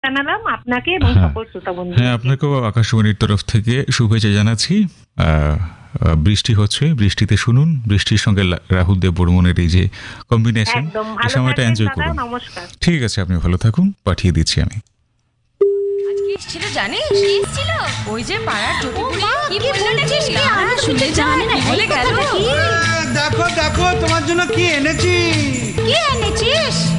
জানালাম আপনাকে এবং হ্যাঁ। সকল শ্রোতা বন্ধু। হ্যাঁ, আপনাকেও আকাশবাণীর তরফ থেকে শুভেচ্ছা জানাচ্ছি। বৃষ্টি হচ্ছে, বৃষ্টিতে শুনুন, বৃষ্টির সঙ্গে রাহুল দেব বর্মনের এই যে কম্বিনেশন, একদম এই ভালো সময়টা থাকবেন এনজয় দাদা, করুন। নমস্কার। ঠিক আছে, আপনি ভালো থাকুন, পাঠিয়ে দিচ্ছি আমি। আজকে এসেছিল জানিস? কে এসেছিল? ওই যে পাড়ার চটিপুরি কি বললো নাকি? আমি শুনতে জানি না, বলে গেল। দেখো দেখো তোমার জন্য কি এনেছি। কি এনেছিস?